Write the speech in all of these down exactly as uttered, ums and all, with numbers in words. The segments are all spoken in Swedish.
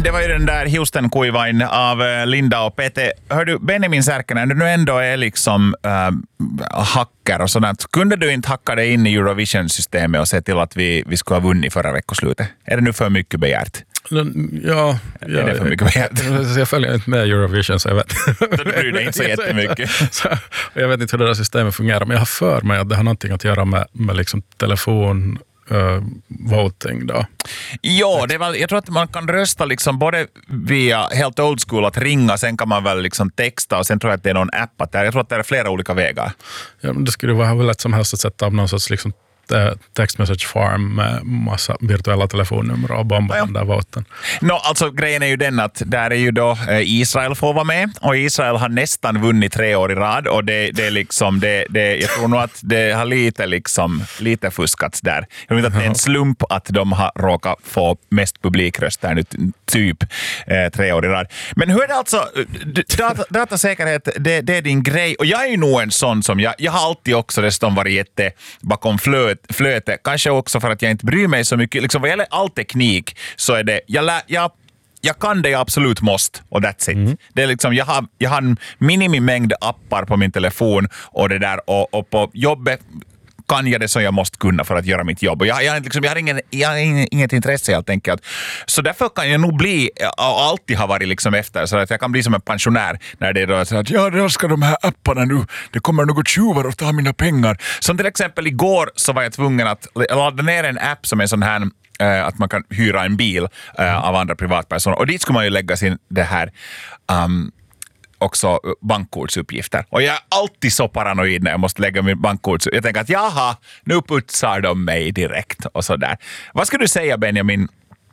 det var ju den där Houston-kuivain av Linda och Pete. Hör du, Benjamin Särkänä, när du ändå är liksom äh, hacker och sådant, kunde du inte hacka dig in i Eurovision-systemet och se till att vi, vi skulle ha vunnit förra veckoslutet? Är det nu för mycket begärt? Ja, ja, är det för mycket begärt? Jag, jag följer inte med Eurovision så jag vet. Så du bryr dig inte så jättemycket. Så, jag vet inte hur det där systemet fungerar, men jag har för mig att det har någonting att göra med, med liksom telefon Uh, voting då. Ja, det var, jag tror att man kan rösta liksom både via helt old school att ringa, sen kan man väl liksom texta och sen tror jag att det är någon app att det, jag tror att det är flera olika vägar. Ja, men det skulle vara hur lätt som helst att sätta upp någon sorts liksom text message farm med massa virtuella telefonnummer och bomba ja. Den där voten. No, alltså grejen är ju den att där är ju då eh, Israel får vara med och Israel har nästan vunnit tre år i rad och det, det är liksom det, det, jag tror nog att det har lite liksom lite fuskats där. Jag vet att det är en slump att de har råkat få mest publikröster nu typ eh, tre år i rad. Men hur är det alltså data, datasäkerhet, det, det är din grej och jag är ju nog en sån som jag, jag har alltid också dessutom varit jätte bakom flöt flöte, kanske också för att jag inte bryr mig så mycket. Liksom vad gäller all teknik så är det, jag, lä, jag, jag kan det jag absolut måste och that's it. Mm. Det är liksom, jag har, jag har en minimimängd appar på min telefon och det där och, och på jobbet kan jag det som jag måste kunna för att göra mitt jobb. Och jag, jag, liksom, jag har, ingen, jag har ingen, inget intresse helt enkelt. Så därför kan jag nog bli, och alltid har varit liksom efter, så att jag kan bli som en pensionär när det är då så att ja, då ska de här apparna nu, det kommer något tjuvar och ta mina pengar. Som till exempel igår så var jag tvungen att ladda ner en app som är sån här äh, att man kan hyra en bil äh, av andra privatpersoner. Och dit ska man ju lägga sin det här um, också bankkortsuppgifter. Och jag är alltid så paranoid när jag måste lägga min bankkort. Jag tänker att jaha, nu putsar de mig direkt och sådär. Vad ska du säga, Benjamin?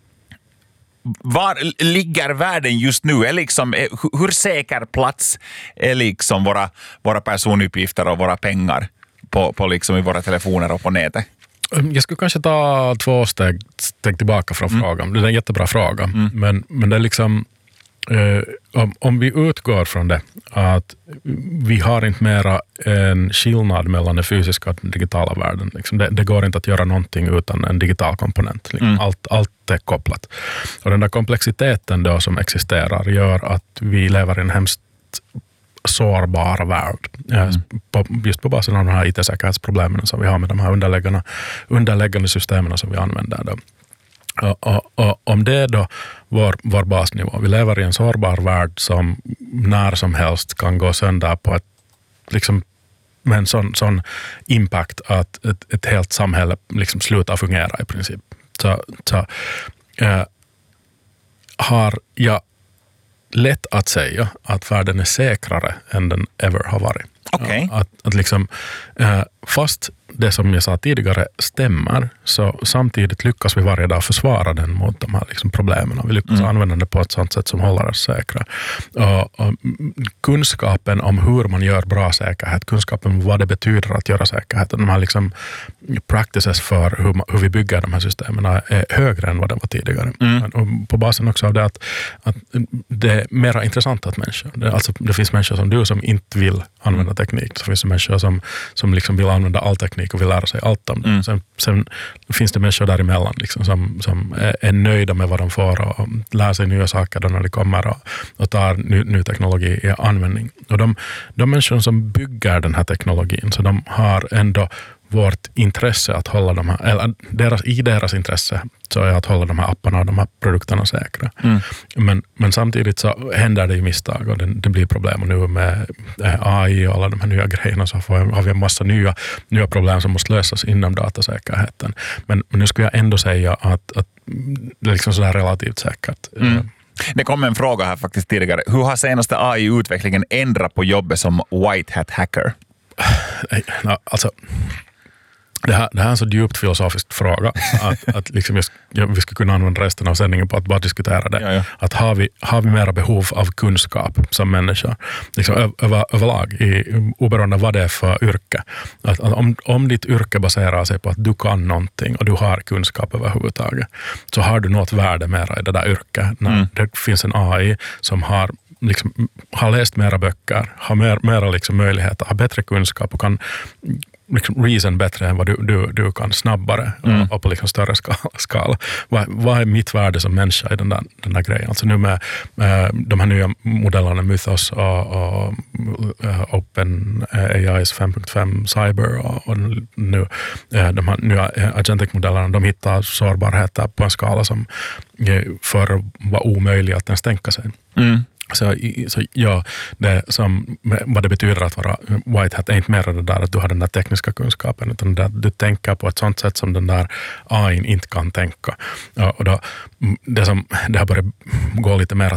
Var ligger världen just nu? Är liksom, hur säker plats är liksom våra, våra personuppgifter och våra pengar på, på liksom i våra telefoner och på nätet? Jag skulle kanske ta två steg, steg tillbaka från mm. frågan. Det är en jättebra fråga. Mm. Men, men det är liksom Uh, om, om vi utgår från det att vi har inte mera en skillnad mellan den fysiska och den digitala världen. Liksom det, det går inte att göra någonting utan en digital komponent. Liksom mm. allt, allt är kopplat. Och den där komplexiteten då som existerar gör att vi lever i en hemskt sårbar värld. Mm. På, just på basen av de här I T-säkerhetsproblemen som vi har med de här underläggande, underläggande systemen som vi använder då. Och, och, och om det är då vår, vår basnivå. Vi lever i en sårbar värld som när som helst kan gå sönder på ett, liksom, med en sån, sån impact att ett, ett helt samhälle liksom slutar fungera i princip. Så, så äh, har jag lätt att säga att världen är säkrare än den ever har varit. Okay. Att, att liksom, äh, fast det som jag sa tidigare stämmer, så samtidigt lyckas vi varje dag försvara den mot de här liksom problemen. Vi lyckas mm. använda det på ett sånt sätt som håller oss säkra. Och, och kunskapen om hur man gör bra säkerhet, kunskapen om vad det betyder att göra säkerhet, de här liksom practices för hur, hur vi bygger de här systemen är högre än vad det var tidigare. Mm. Och på basen också av det att, att det är mer intressant att människor, det, alltså, det finns människor som du som inte vill använda teknik, så finns det människor som, som liksom vill använda all teknik och vill lära sig allt om det. Mm. Sen, sen finns det människor däremellan liksom, som, som är, är nöjda med vad de får och, och lär sig nya saker då när de kommer och, och tar ny, ny teknologi i användning. Och de, de människor som bygger den här teknologin, så de har ändå vårt intresse att hålla de här, eller deras, i deras intresse så är att hålla de här apparna och de här produkterna säkra. Mm. Men, men samtidigt så händer det ju misstag och det, det blir problem. Och nu med A I och alla de här nya grejerna så får, har vi en massa nya, nya problem som måste lösas inom datasäkerheten. Men, men nu skulle jag ändå säga att, att det är liksom sådär relativt säkert. Mm. Det kom en fråga här faktiskt tidigare. Hur har senaste A I-utvecklingen ändrat på jobbet som white hat hacker? Alltså... Det här, det här är en så djupt filosofisk fråga att, att liksom jag, jag, vi skulle kunna använda resten av sändningen på att bara diskutera det. Ja, ja. Att har vi, har vi mera behov av kunskap som människor liksom ö, över, överlag, i, oberoende av vad det är för yrke. Att, att om, om ditt yrke baserar sig på att du kan någonting och du har kunskap överhuvudtaget, så har du något värde mera i det där yrket. När mm. det finns en A I som har liksom, har läst mera böcker, har mer, mera liksom möjligheter, har bättre kunskap och kan liksom reason bättre än vad du, du, du kan snabbare mm. och, och på liksom större skala. skala. Vad, vad är mitt värde som människa i den där, den där grejen? Alltså nu med äh, de här nya modellerna Mythos och, och äh, Open A I's fem punkt fem Cyber och, och nu äh, de här nya Agentic-modellerna, de hittar sårbarheter på en skala som äh, förr var omöjlig att ens tänka sig. Mm. Så, så ja, det som, vad det betyder att vara white hat är inte mer det där att du har den där tekniska kunskapen, utan det, du tänker på ett sånt sätt som den där A I inte kan tänka. Och då, det, som, det har börjat gå lite mer